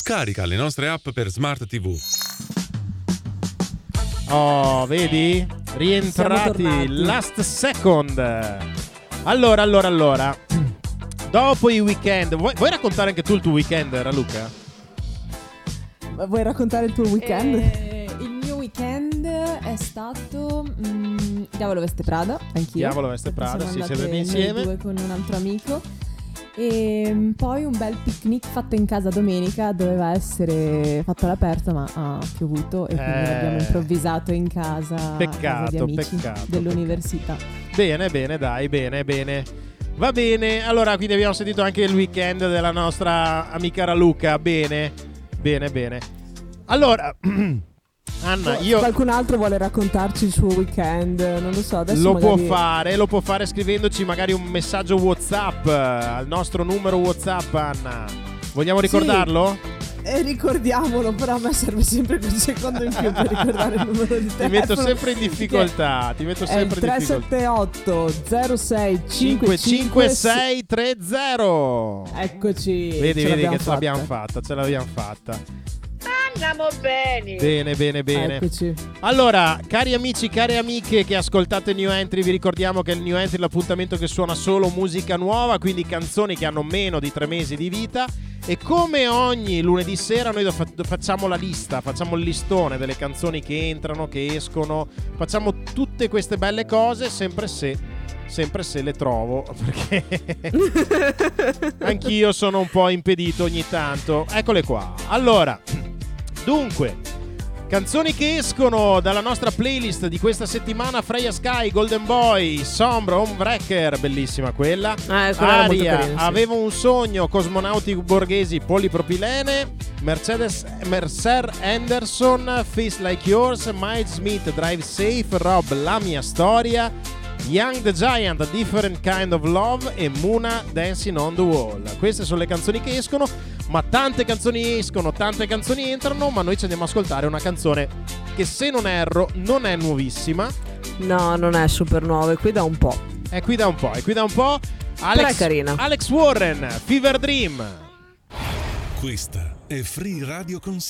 Scarica le nostre app per Smart TV. Oh, vedi? Rientrati last second. Allora. Dopo i weekend, vuoi raccontare anche tu il tuo weekend, Raluca? Vuoi raccontare il tuo weekend? Il mio weekend è stato Diavolo Veste Prada, anch'io. Diavolo Veste Prada, sì, siamo insieme. Due con un altro amico. E poi un bel picnic fatto in casa domenica. Doveva essere fatto all'aperto, ma ha piovuto e quindi l'abbiamo improvvisato in casa. Peccato, di amici dell'università. Bene, dai, bene. Va bene, allora quindi abbiamo sentito anche il weekend della nostra amica Raluca. Bene. Allora, Anna, qualcun altro vuole raccontarci il suo weekend? Non lo so, adesso lo magari... può fare scrivendoci magari un messaggio WhatsApp al nostro numero WhatsApp, Anna. Vogliamo ricordarlo? Sì. Ricordiamolo, però a me serve sempre un secondo in più per ricordare il numero di telefono. Ti metto sempre in difficoltà. È il 378 06 55630. Eccoci. Vedi che ce l'abbiamo fatta. Andiamo bene. Bene. Eccoci. Allora, cari amici, care amiche che ascoltate New Entry, vi ricordiamo che il New Entry è l'appuntamento che suona solo musica nuova, quindi canzoni che hanno meno di 3 mesi di vita. E come ogni lunedì sera noi facciamo la lista, facciamo il listone delle canzoni che entrano, che escono, facciamo tutte queste belle cose sempre se le trovo, perché anch'io sono un po' impedito ogni tanto. Eccole qua. Allora, dunque, canzoni che escono dalla nostra playlist di questa settimana: Freya Sky, Golden Boy, Sombra, Homewrecker, bellissima quella, Aria, carina, sì. Avevo un sogno, Cosmonauti Borghesi, Polipropilene, Mercer Anderson, Face Like Yours, Miles Smith, Drive Safe, Rob, La Mia Storia, Young the Giant, A Different Kind of Love e Muna, Dancing on the Wall. Queste sono le canzoni che escono, ma tante canzoni escono, tante canzoni entrano, ma noi ci andiamo a ascoltare una canzone che, se non erro, non è nuovissima. No, non è super nuova, è qui da un po'. Alex, è carina. Alex Warren, Fever Dream. Questa è Free Radio Consent.